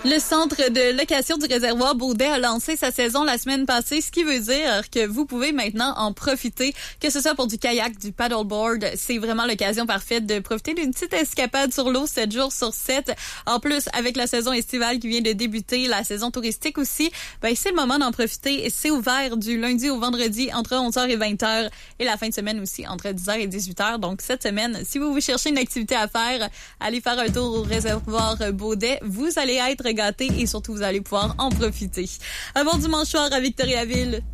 Le centre de location du réservoir Baudet a lancé sa saison la semaine passée, ce qui veut dire que vous pouvez maintenant en profiter, que ce soit pour du kayak, du paddleboard. C'est vraiment l'occasion parfaite de profiter d'une petite escapade sur l'eau 7 jours sur 7. En plus, avec la saison estivale qui vient de débuter, la saison touristique aussi, c'est le moment d'en profiter. C'est ouvert du lundi au vendredi entre 11h et 20h et la fin de semaine aussi entre 10h et 18h. Donc cette semaine, si vous cherchez une activité à faire, allez faire un tour au réservoir Baudet. Vous allez être gâtés et surtout vous allez pouvoir en profiter. Un bon dimanche soir à Victoriaville.